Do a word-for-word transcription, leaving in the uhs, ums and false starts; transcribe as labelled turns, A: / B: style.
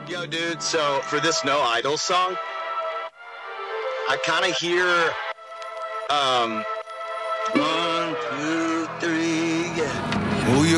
A: Yo, dude, so for this No Idol song, I kind of hear, um, one, two, three, yeah.
B: Who you